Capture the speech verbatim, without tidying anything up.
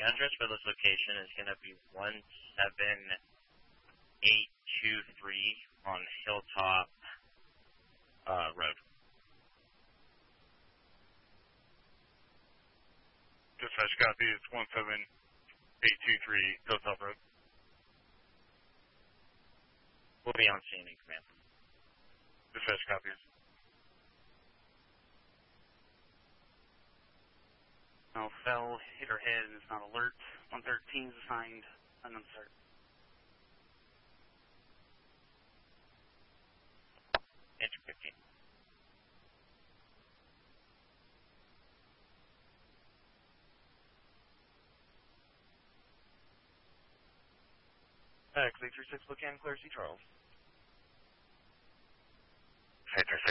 address for this location is going to be one seven eight two three on Hilltop uh, Road. Dispatch copy. It's one seven eight two three Hilltop Road. We'll be on scene in command. Dispatch copies. No, fell, hit her head, and is not alert. one thirteen is assigned, unknown start. Inch fifteen. X eight three six, bookend, clear C Charles.